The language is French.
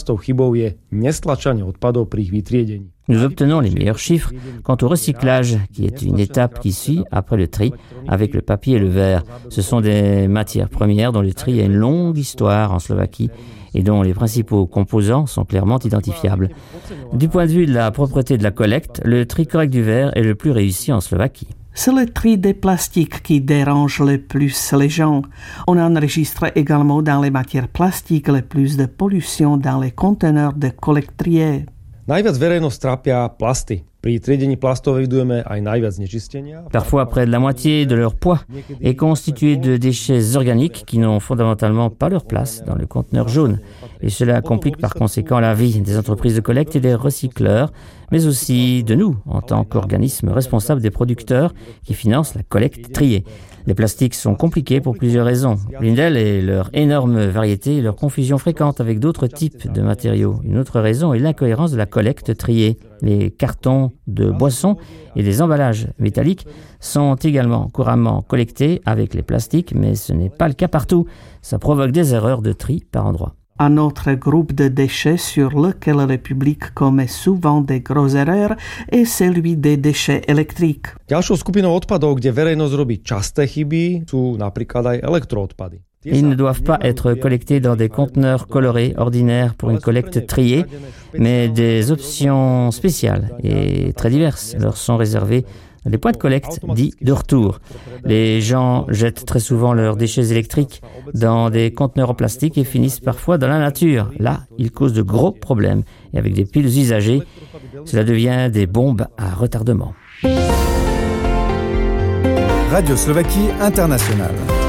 častou chybou je nestlačanie odpadov pri ich vytriedení. Nous obtenons les meilleurs chiffres quant au recyclage, qui est une étape qui suit après le tri avec le papier et le verre. Ce sont des matières premières dont le tri a une longue histoire en Slovaquie et dont les principaux composants sont clairement identifiables. Du point de vue de la propreté de la collecte, le tri correct du verre est le plus réussi en Slovaquie. C'est le tri des plastiques qui dérange le plus les gens. On enregistre également dans les matières plastiques le plus de pollution dans les conteneurs de collecte triés. Najviac verejnosť trápia plasty. Pri triedení plastov evidujeme aj najviac znečistenia. Parfois, près de la moitié de leur poids est constitué de déchets organiques qui n'ont fondamentalement pas leur place dans le conteneur jaune. Et cela complique par conséquent la vie des entreprises de collecte et des recycleurs, mais aussi de nous, en tant qu'organismes responsables des producteurs qui financent la collecte triée. Les plastiques sont compliqués pour plusieurs raisons. L'une d'elles est leur énorme variété et leur confusion fréquente avec d'autres types de matériaux. Une autre raison est l'incohérence de la collecte triée. Les cartons de boissons et les emballages métalliques sont également couramment collectés avec les plastiques, mais ce n'est pas le cas partout. Ça provoque des erreurs de tri par endroits. Un autre groupe de déchets sur lequel le public commet souvent des grosses erreurs est celui des déchets électriques. Ďalšou skupinou odpadov, kde verejnosť robí časté chyby, sú napríklad aj elektroodpady. Ils ne doivent pas être collectés dans des conteneurs colorés ordinaires pour une collecte triée, mais des options spéciales et très diverses leur sont réservées dans des points de collecte dits de retour. Les gens jettent très souvent leurs déchets électriques dans des conteneurs en plastique et finissent parfois dans la nature. Là, ils causent de gros problèmes et avec des piles usagées, cela devient des bombes à retardement. Radio Slovaquie Internationale.